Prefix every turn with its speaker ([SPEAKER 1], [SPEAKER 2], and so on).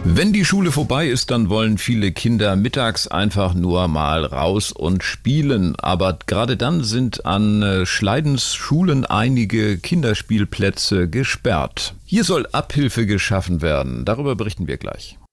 [SPEAKER 1] Wenn die Schule vorbei ist, dann wollen viele Kinder mittags einfach nur mal raus und spielen. Aber gerade dann sind an Schleidens Schulen einige Kinderspielplätze gesperrt. Hier soll Abhilfe geschaffen werden. Darüber berichten wir gleich.